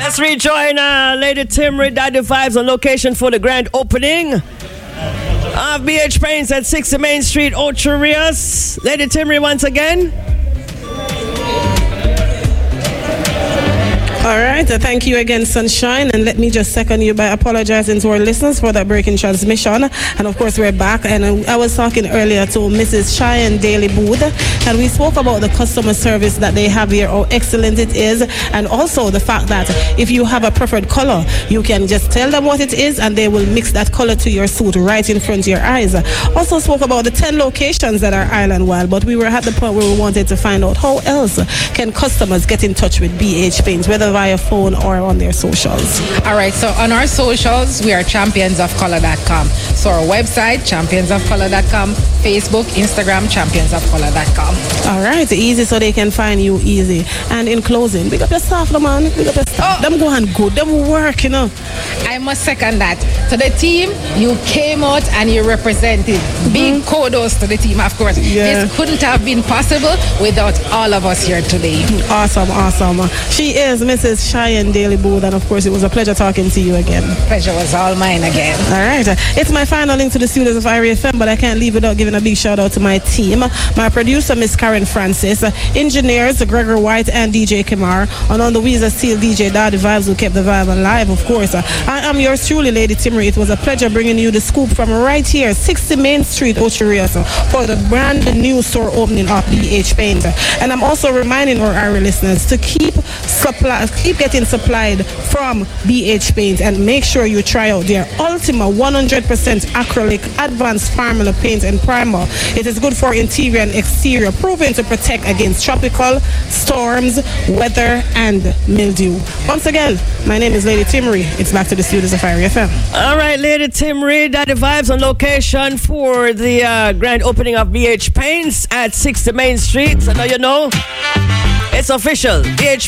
Let's rejoin Lady Timry, Daddy Vibes on location for the grand opening of BH Paints at 60 Main Street, Ocho Rios. Lady Timry once again. All right, thank you again, Sunshine, and let me just second you by apologizing to our listeners for that breaking transmission. And of course, we're back, and I was talking earlier to Mrs. Cheyenne Daly Booth, and we spoke about the customer service that they have here, how excellent it is, and also the fact that if you have a preferred color, you can just tell them what it is, and they will mix that color to your suit right in front of your eyes. Also spoke about the 10 locations that are island-wide, but we were at the point where we wanted to find out how else can customers get in touch with BH Paints, whether via phone or on their socials. All right, so on our socials, we are championsofcolor.com. So our website, championsofcolor.com, Facebook, Instagram, championsofcolor.com. All right, easy so they can find you easy. And in closing, big up your staff, man. Big up your staff. Them go and good. Them work, you know. I must second that. To the team, you came out and you represented. Big kudos to the team, of course. Yeah. This couldn't have been possible without all of us here today. Awesome, awesome. She is Mrs. Cheyenne Daly Booth, and of course, it was a pleasure talking to you again. Pleasure was all mine again. All right. It's my final link to the studios of IRIE FM, but I can't leave without giving a big shout out to my team. My producer, Miss Karen Francis, engineers, Gregor White and DJ Kimar, and on the wheels of steel, DJ Daddy Vibes, who kept the vibe alive, of course. I am yours truly, Lady Timry. It was a pleasure bringing you the scoop from right here, 60 Main Street, Ocho Rios, for the brand new store opening of BH Paint. And I'm also reminding our IRIE listeners to keep getting supplied from BH Paint, and make sure you try out their Ultima 100% acrylic advanced formula paint and primer. It is good for interior and exterior, proven to protect against tropical storms, weather, and mildew. Once again, my name is Lady Timry. It's back to the studios of IRIE FM. All right, Lady Timry, Daddy Vibes on location for the grand opening of BH Paints at 60 Main Street. So now you know, it's official. BH